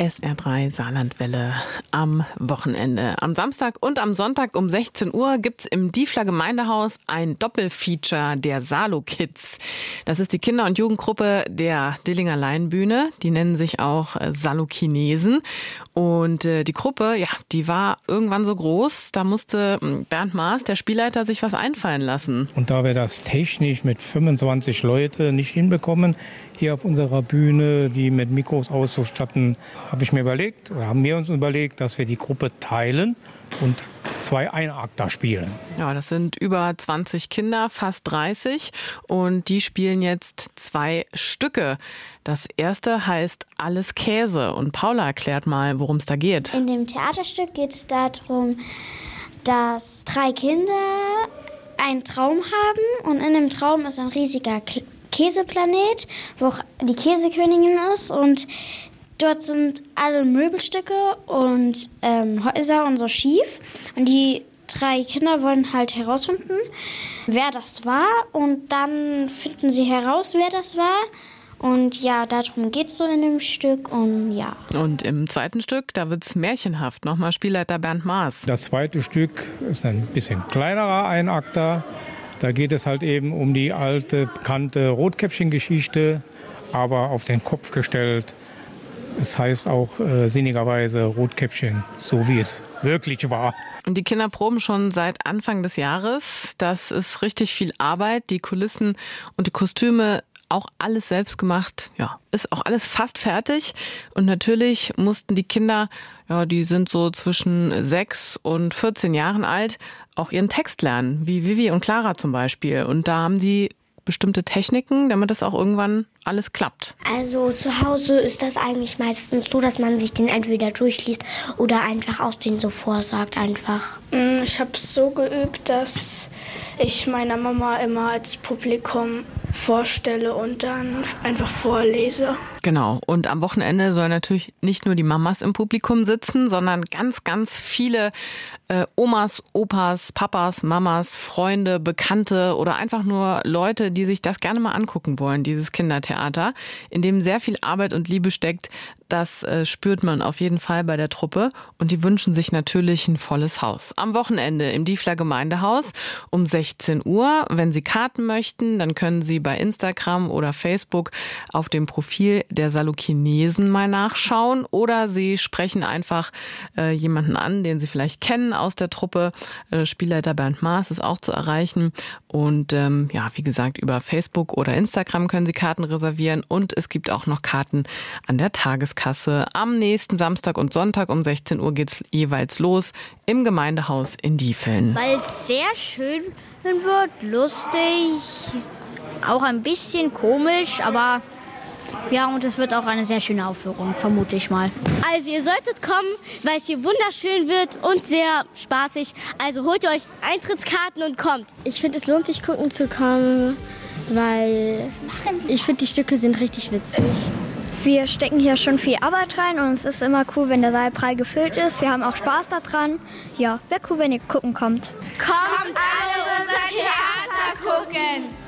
SR3 Saarlandwelle am Wochenende. Am Samstag und am Sonntag um 16 Uhr gibt's im Diefler Gemeindehaus ein Doppelfeature der Salo Kids. Das ist die Kinder- und Jugendgruppe der Dillinger Laienbühne. Die nennen sich auch Salokinesen. Und die Gruppe, die war irgendwann so groß, da musste Bernd Maas, der Spielleiter, sich was einfallen lassen. Und da wir das technisch mit 25 Leuten nicht hinbekommen, hier auf unserer Bühne, die mit Mikros auszustatten, haben wir uns überlegt, dass wir die Gruppe teilen und 2 Einakter spielen. Ja, das sind über 20 Kinder, fast 30, und die spielen jetzt 2 Stücke. Das erste heißt Alles Käse, und Paula erklärt mal, worum es da geht. In dem Theaterstück geht es darum, dass 3 Kinder einen Traum haben, und in dem Traum ist ein riesiger Käseplanet, wo auch die Käsekönigin ist, und dort sind alle Möbelstücke und Häuser und so schief. Und die 3 Kinder wollen halt herausfinden, wer das war. Und dann finden sie heraus, wer das war. Und ja, darum geht es so in dem Stück. Und im zweiten Stück, da wird's märchenhaft. Nochmal Spielleiter Bernd Maas. Das zweite Stück ist ein bisschen kleinerer Einakter. Da geht es halt eben um die alte, bekannte Rotkäppchen-Geschichte, aber auf den Kopf gestellt. Es heißt auch sinnigerweise Rotkäppchen, so wie es wirklich war. Und die Kinder proben schon seit Anfang des Jahres. Das ist richtig viel Arbeit. Die Kulissen und die Kostüme, auch alles selbst gemacht. Ja, ist auch alles fast fertig. Und natürlich mussten die Kinder, die sind so zwischen 6 und 14 Jahren alt, auch ihren Text lernen, wie Vivi und Clara zum Beispiel. Und da haben die bestimmte Techniken, damit das auch irgendwann alles klappt. Also zu Hause ist das eigentlich meistens so, dass man sich den entweder durchliest oder einfach aus den so vorsagt einfach. Ich habe es so geübt, dass ich meiner Mama immer als Publikum vorstelle und dann einfach vorlese. Genau. Und am Wochenende sollen natürlich nicht nur die Mamas im Publikum sitzen, sondern ganz, ganz viele Omas, Opas, Papas, Mamas, Freunde, Bekannte oder einfach nur Leute, die sich das gerne mal angucken wollen, dieses Kindertheater, in dem sehr viel Arbeit und Liebe steckt. Das spürt man auf jeden Fall bei der Truppe. Und die wünschen sich natürlich ein volles Haus. Am Wochenende im Diefler Gemeindehaus um 16 Uhr. Wenn Sie Karten möchten, dann können Sie bei Instagram oder Facebook auf dem Profil der Salokinesen mal nachschauen. Oder Sie sprechen einfach jemanden an, den Sie vielleicht kennen aus der Truppe. Spielleiter Bernd Maas ist auch zu erreichen. Und wie gesagt, über Facebook oder Instagram können Sie Karten reservieren. Und es gibt auch noch Karten an der Tageskasse. Am nächsten Samstag und Sonntag um 16 Uhr geht's jeweils los im Gemeindehaus in Diefeln. Weil es sehr schön wird, lustig, auch ein bisschen komisch, aber ja, und es wird auch eine sehr schöne Aufführung, vermute ich mal. Also ihr solltet kommen, weil es hier wunderschön wird und sehr spaßig. Also holt euch Eintrittskarten und kommt. Ich finde, es lohnt sich, gucken zu kommen, weil ich finde, die Stücke sind richtig witzig. Wir stecken hier schon viel Arbeit rein und es ist immer cool, wenn der Saal prall gefüllt ist. Wir haben auch Spaß daran. Ja, wäre cool, wenn ihr gucken kommt. Kommt alle unser Theater gucken!